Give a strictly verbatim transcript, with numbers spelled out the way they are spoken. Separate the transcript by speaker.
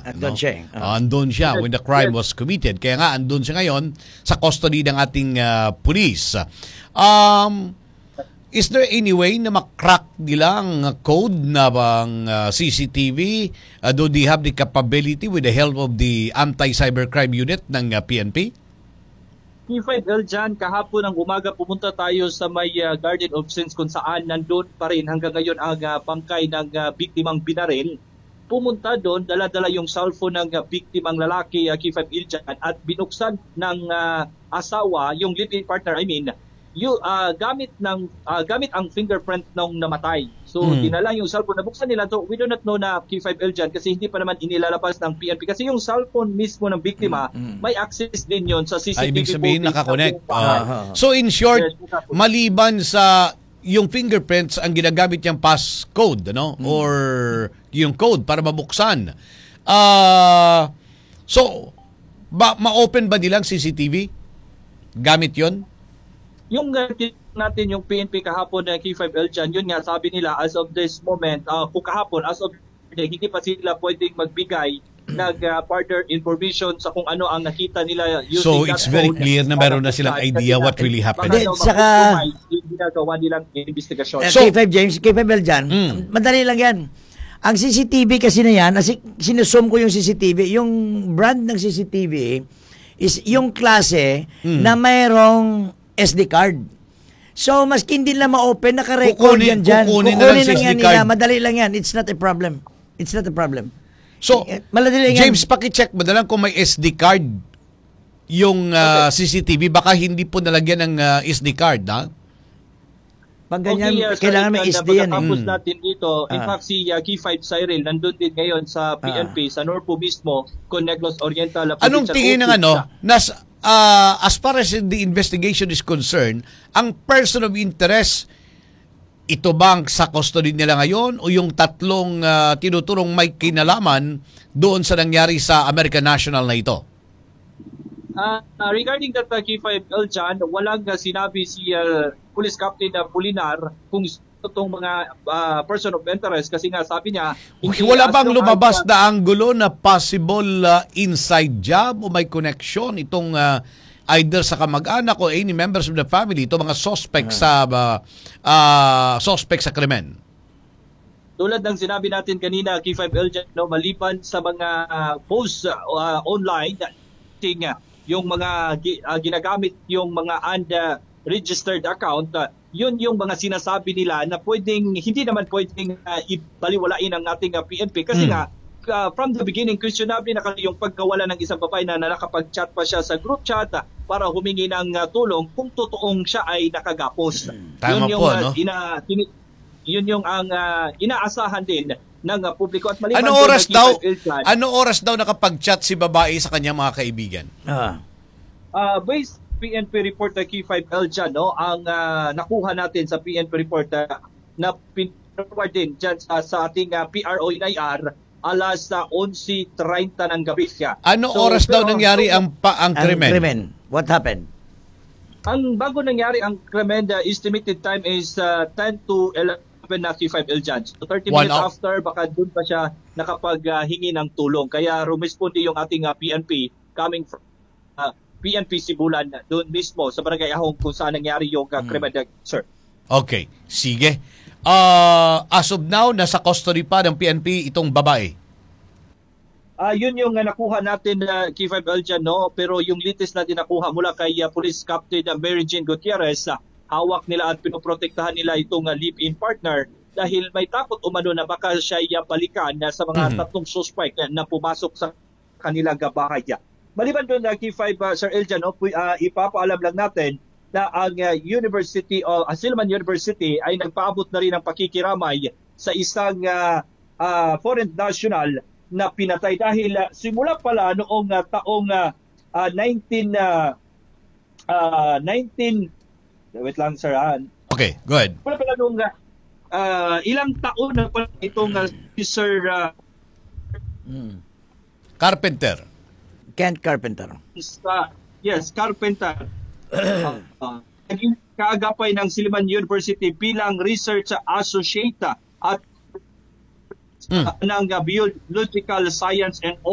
Speaker 1: Andun
Speaker 2: no?
Speaker 1: siya. eh.
Speaker 2: Uh, andun siya when the crime was committed. Kaya nga, andun siya ngayon sa custody ng ating uh, police. Um, is there any way na makrack nila ang code na bang uh, C C T V? Uh, do they have the capability with the help of the anti-cybercrime unit ng uh, P N P?
Speaker 3: P five L dyan, kahapon ng umaga pumunta tayo sa may uh, Garden of Sins kung saan nandun pa rin hanggang ngayon ang uh, bangkay ng uh, biktimang binaril. Pumunta doon, dala-dala yung cellphone ng uh, biktimang lalaki, uh, P five L dyan, at binuksan ng uh, asawa, yung live-in partner, I mean, yung, uh, gamit, ng, uh, gamit ang fingerprint ng namatay. So,
Speaker 2: Hmm.
Speaker 3: dinala yung cellphone. Nabuksan nila to. We do not know na P five L dyan kasi hindi pa naman inilalabas ng P N P. Kasi yung cellphone mismo ng biktima, may access din yon sa C C T V.
Speaker 2: Ay, ibig sabihin
Speaker 3: footage
Speaker 2: nakakonect.
Speaker 3: ng buong bahay.
Speaker 2: Uh, so in short,
Speaker 3: Yes, nakakonect.
Speaker 2: maliban sa yung fingerprints ang ginagamit niyang passcode, ano? Or yung code para mabuksan. Ah, so ba ma-open ba nilang C C T V? Gamit 'yon?
Speaker 3: Yung uh, natin yung P N P kahapon na K five L dyan, yun nga sabi nila as of this moment, uh, kung kahapon, as of today, hindi pa sila pwedeng magbigay ng uh, further information sa kung ano ang nakita nila using
Speaker 2: So
Speaker 3: that
Speaker 2: it's very
Speaker 3: phone.
Speaker 2: clear na meron na silang idea what really happened.
Speaker 3: Baka
Speaker 1: Then,
Speaker 3: daw
Speaker 1: saka-
Speaker 3: mag-optimize yung ginagawa nilang investigasyon.
Speaker 1: Eh,
Speaker 2: So-
Speaker 1: K five James, K five L dyan,
Speaker 2: Mm.
Speaker 1: madali lang yan. Ang C C T V kasi na yan, asi- sinusum ko yung C C T V, yung brand ng C C T V is yung klase
Speaker 2: Mm.
Speaker 1: na mayroong S D card. So, maski hindi nila ma-open, naka-record
Speaker 2: Kukunin-
Speaker 1: yan dyan.
Speaker 2: kukunin na lang
Speaker 1: Kukunin lang
Speaker 2: sa S D
Speaker 1: yan
Speaker 2: card.
Speaker 1: nila. Madali lang yan. It's not a problem. It's not a problem.
Speaker 2: So
Speaker 1: Eh, madali lang yan.
Speaker 2: James, paki-check mo na lang kung may S D card yung uh, C C T V. Baka hindi po nalagyan ng uh, S D card, ha?
Speaker 1: Pag ganyan,
Speaker 3: uh,
Speaker 1: kailangan may S D yan. Eh.
Speaker 3: Pagkatapos
Speaker 2: Mm.
Speaker 3: natin dito, in
Speaker 1: Ah.
Speaker 3: fact, si uh, K five Cyril nandun din ngayon sa P N P, sa Norpo mismo, con Negros Oriental.
Speaker 2: Anong
Speaker 3: Provincial
Speaker 2: tingin ng
Speaker 3: Office
Speaker 2: ano?
Speaker 3: siya.
Speaker 2: Nas, uh, as far as the investigation is concerned, ang person of interest, ito bang sa custody nila ngayon o yung tatlong uh, tinuturong may kinalaman doon sa nangyari sa American National na ito?
Speaker 3: Uh, uh, regarding that uh, K five L dyan, walang uh, sinabi si uh, Police Captain uh, Pulinar kung itong mga uh, person of interest kasi nga sabi niya hindi
Speaker 2: Wala
Speaker 3: as
Speaker 2: bang
Speaker 3: long
Speaker 2: lumabas
Speaker 3: as, uh,
Speaker 2: na anggulo na possible uh, inside job o may connection itong uh, either sa kamag-anak o any members of the family, ito mga suspect sa uh, uh, suspect sa krimen?
Speaker 3: tulad ng sinabi natin kanina, K five L dyan, no, maliban sa mga uh, posts uh, online, ting, uh, yung mga gi- uh, ginagamit yung mga unregistered account, uh, yun yung mga sinasabi nila na pwedeng, hindi naman pwedeng uh, ibaliwalain ang ating uh, P N P kasi
Speaker 2: Hmm.
Speaker 3: nga, uh, from the beginning, questionable na kasi yung pagkawala ng isang babae na, na nakapag-chat pa siya sa group chat uh, para humingi ng uh, tulong kung totoong siya ay nakagapos.
Speaker 2: Tama
Speaker 3: yun yung,
Speaker 2: po,
Speaker 3: uh,
Speaker 2: no?
Speaker 3: ina, tini- yun yung ang uh, inaasahan din ng uh, publiko at maliban
Speaker 2: Ano
Speaker 3: doon
Speaker 2: oras
Speaker 3: na
Speaker 2: daw?
Speaker 3: K five L dyan,
Speaker 2: Ano oras daw nakapag-chat si babae sa kanyang mga kaibigan?
Speaker 1: Ah.
Speaker 3: Uh, based P N P report na K five L dyan, no, ang uh, nakuha natin sa P N P report uh, na pinaward din dyan sa, sa ating uh, P R O N I R alas sa uh, eleven thirty ng gabi siya.
Speaker 2: Ano
Speaker 3: So,
Speaker 2: oras daw
Speaker 3: pero-
Speaker 2: nangyari ang pa, ang
Speaker 1: Ang
Speaker 2: krimen?
Speaker 1: krimen. What happened?
Speaker 3: Ang bago nangyari ang krimen, the estimated time is uh, ten to eleven na K five L dyan. So thirty
Speaker 2: One
Speaker 3: minutes
Speaker 2: hour.
Speaker 3: after, baka doon pa siya nakapaghingi ng tulong. Kaya rumisponde yung ating uh, P N P coming from uh, P N P Sibulan doon mismo sa Barangay Ahong kung saan nangyari yung uh, krimen, uh, sir.
Speaker 2: Okay, sige. Uh, as of now, nasa custody pa ng P N P itong babae.
Speaker 3: Ah, yun yung uh, nakuha natin na uh, K five L dyan, no? Pero yung latest natin nakuha mula kay uh, Police Captain uh, Mary Jean Gutierrez, uh, hawak nila at pinoprotektahan nila itong uh, live-in partner dahil may takot umano na baka siya uh, balikan uh, sa mga
Speaker 2: Mhm.
Speaker 3: tatlong suspect uh, na pumasok sa kanilang uh, bahay. Maliban doon, uh, K five, uh, Sir Eljan, no? Pu- uh, ipapaalam lang natin na ang uh, University of uh, Silman University ay nagpaabot na rin ng pakikiramay sa isang uh, uh, foreign national na pinatay dahil uh, simula pala noong uh, taong uh, uh, nineteen uh, uh, nineteen wait lang sir ah.
Speaker 2: Okay, go ahead.
Speaker 3: Wala pala noong uh, uh, ilang taon na pala itong uh, si Sir uh,
Speaker 2: Carpenter.
Speaker 1: Kent Carpenter.
Speaker 3: sa yes, Carpenter. uh, uh, naging kaagapay ng Silman University bilang research associate at
Speaker 2: Mm.
Speaker 3: uh, ng uh, biological science and